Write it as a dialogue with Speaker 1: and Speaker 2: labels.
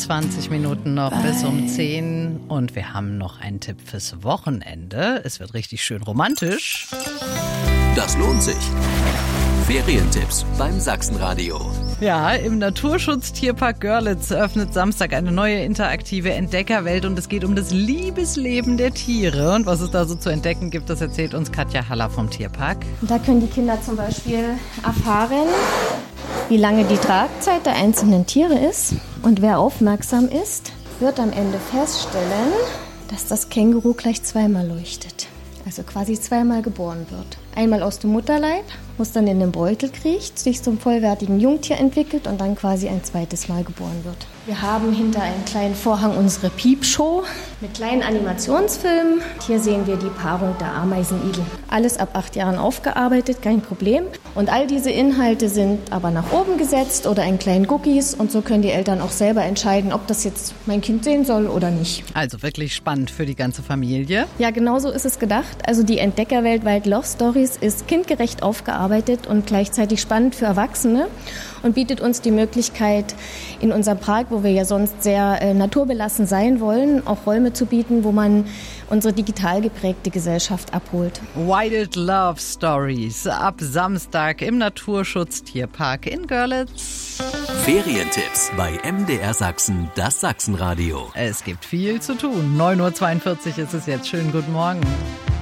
Speaker 1: 20 Minuten noch bis um 10 und wir haben noch einen Tipp fürs Wochenende. Es wird richtig schön romantisch.
Speaker 2: Das lohnt sich. Ferientipps beim Sachsenradio.
Speaker 1: Ja, im Naturschutztierpark Görlitz eröffnet Samstag eine neue interaktive Entdeckerwelt und es geht um das Liebesleben der Tiere. Und was es da so zu entdecken gibt, das erzählt uns Katja Haller vom Tierpark.
Speaker 3: Da können die Kinder zum Beispiel erfahren, wie lange die Tragzeit der einzelnen Tiere ist. Und wer aufmerksam ist, wird am Ende feststellen, dass das Känguru gleich zweimal leuchtet. Also quasi zweimal geboren wird. Einmal aus dem Mutterleib, wo es dann in den Beutel kriecht, sich zum vollwertigen Jungtier entwickelt und dann quasi ein zweites Mal geboren wird. Wir haben hinter einem kleinen Vorhang unsere Piepshow mit kleinen Animationsfilmen. Hier sehen wir die Paarung der Ameisenigel. Alles ab 8 Jahren aufgearbeitet, kein Problem. Und all diese Inhalte sind aber nach oben gesetzt oder in kleinen Cookies. Und so können die Eltern auch selber entscheiden, ob das jetzt mein Kind sehen soll oder nicht.
Speaker 1: Also wirklich spannend für die ganze Familie.
Speaker 3: Ja, genau so ist es gedacht. Also die Entdeckerwelt Wild Love Stories ist kindgerecht aufgearbeitet und gleichzeitig spannend für Erwachsene und bietet uns die Möglichkeit, in unserem Park, wo wir ja sonst sehr naturbelassen sein wollen, auch Räume zu bieten, wo man unsere digital geprägte Gesellschaft abholt.
Speaker 1: Wild Love Stories ab Samstag im Naturschutztierpark in Görlitz.
Speaker 2: Ferientipps bei MDR Sachsen, das Sachsenradio.
Speaker 1: Es gibt viel zu tun. 9:42 Uhr ist es jetzt. Schönen guten Morgen.